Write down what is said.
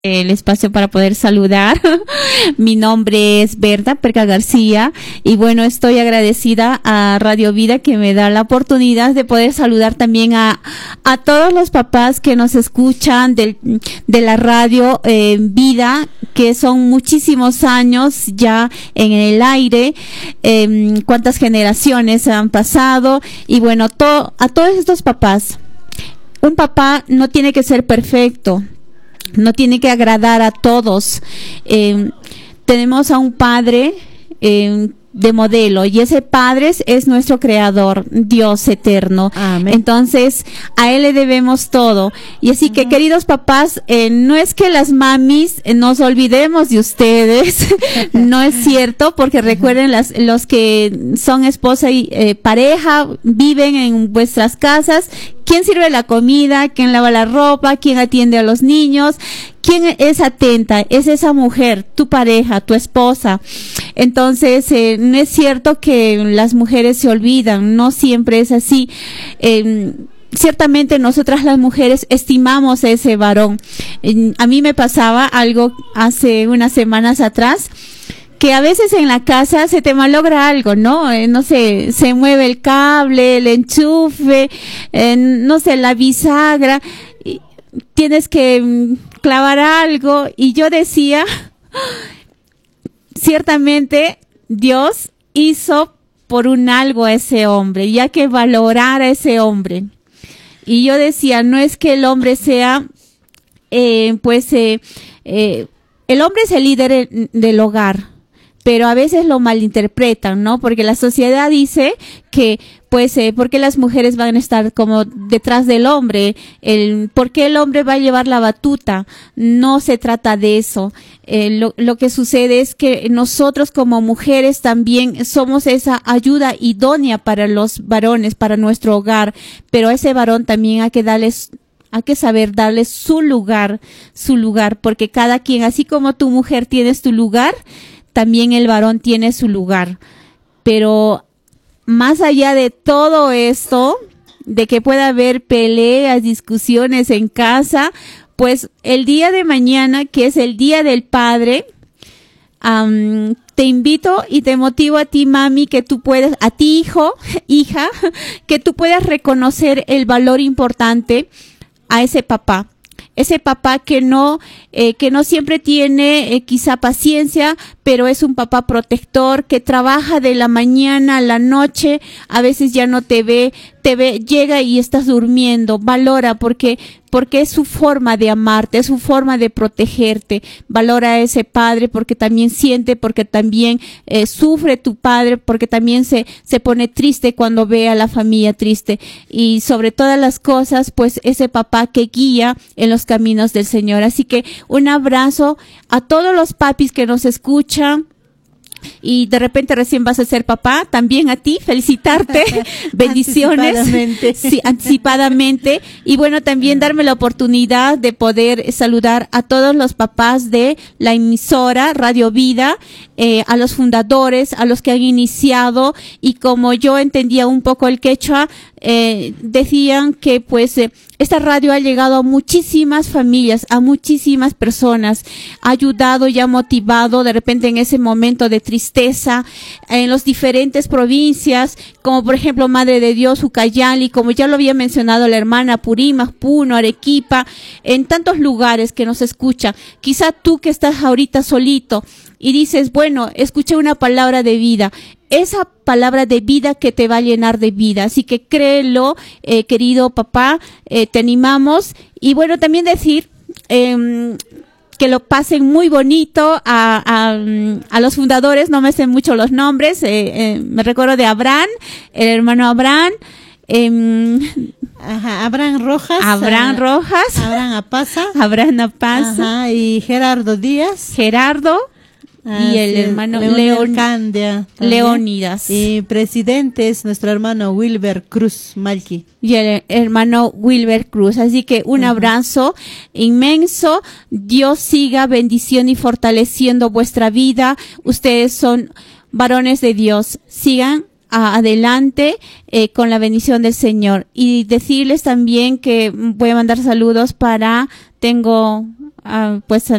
el espacio para poder saludar. Mi nombre es Berta Perca García y bueno, estoy agradecida a Radio Vida que me da la oportunidad de poder saludar también a todos los papás que nos escuchan de la radio Vida, que son muchísimos años ya en el aire, cuántas generaciones han pasado y bueno, a todos estos papás. Un papá no tiene que ser perfecto, no tiene que agradar a todos. Tenemos a un padre de modelo y ese padre es nuestro creador, Dios eterno. Amén. Entonces a él le debemos todo. Y así que, queridos papás, no es que las mamis nos olvidemos de ustedes, no es cierto, porque recuerden, los que son esposa y pareja viven en vuestras casas. ¿Quién sirve la comida? ¿Quién lava la ropa? ¿Quién atiende a los niños? ¿Quién es atenta? Es esa mujer, tu pareja, tu esposa. Entonces, no es cierto que las mujeres se olvidan, no siempre es así. Ciertamente nosotras las mujeres estimamos a ese varón. A mí me pasaba algo hace unas semanas atrás, que a veces en la casa se te malogra algo, ¿no? No sé, se mueve el cable, el enchufe, no sé, la bisagra, tienes que clavar algo. Y yo decía, ciertamente Dios hizo por un algo a ese hombre, y hay que valorar a ese hombre. Y yo decía, no es que el hombre sea, el hombre es el líder del hogar, pero a veces lo malinterpretan, ¿no? Porque la sociedad dice que, ¿por qué las mujeres van a estar como detrás del hombre? ¿Por qué el hombre va a llevar la batuta? No se trata de eso. Lo que sucede es que nosotros como mujeres también somos esa ayuda idónea para los varones, para nuestro hogar, pero a ese varón también hay que saber darle su lugar, porque cada quien, así como tu mujer tienes tu lugar, también el varón tiene su lugar. Pero más allá de todo esto, de que pueda haber peleas, discusiones en casa, pues el día de mañana, que es el Día del Padre, te invito y te motivo a ti, mami, que tú puedas, a ti, hija, que tú puedas reconocer el valor importante a ese papá. Ese papá que no siempre tiene quizá paciencia, pero es un papá protector, que trabaja de la mañana a la noche, a veces ya no te ve, llega y estás durmiendo. Valora porque es su forma de amarte, es su forma de protegerte. Valora a ese padre porque también siente, porque también sufre tu padre, porque también se pone triste cuando ve a la familia triste. Y sobre todas las cosas, pues ese papá que guía en los caminos del Señor. Así que un abrazo a todos los papis que nos escuchan. Y de repente recién vas a ser papá, también a ti, felicitarte, bendiciones, anticipadamente. Y bueno, también darme la oportunidad de poder saludar a todos los papás de la emisora Radio Vida, a los fundadores, a los que han iniciado, y como yo entendía un poco el quechua, decían que pues esta radio ha llegado a muchísimas familias, a muchísimas personas, ha ayudado y ha motivado de repente en ese momento de tristeza en las diferentes provincias, como por ejemplo Madre de Dios, Ucayali, como ya lo había mencionado la hermana, Purímac, Puno, Arequipa, en tantos lugares que nos escuchan. Quizá tú que estás ahorita solito y dices, bueno, escuché una palabra de vida, esa palabra de vida que te va a llenar de vida. Así que créelo, querido papá, te animamos. Y bueno, también decir que lo pasen muy bonito a los fundadores, no me sé mucho los nombres, me recuerdo de Abraham, el hermano Abraham, Abraham Rojas, Abraham Apaza, y Gerardo Díaz, y el hermano Leónidas. Y presidente es nuestro hermano Wilber Cruz Malqui. Y el hermano Wilber Cruz. Así que un abrazo inmenso. Dios siga bendiciendo y fortaleciendo vuestra vida. Ustedes son varones de Dios. Sigan adelante con la bendición del Señor. Y decirles también que voy a mandar saludos tengo pues